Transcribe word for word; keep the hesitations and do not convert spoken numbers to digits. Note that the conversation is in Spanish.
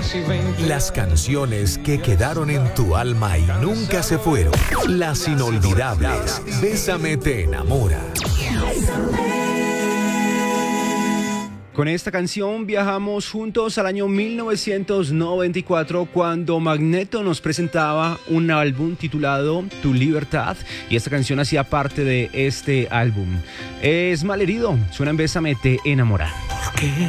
Las canciones que quedaron en tu alma y nunca se fueron. Las inolvidables. Bésame te enamora. Con esta canción viajamos juntos al año mil novecientos noventa y cuatro, cuando Magneto nos presentaba un álbum titulado Tu Libertad, y esta canción hacía parte de este álbum. Es Malherido, suena en Bésame te enamora.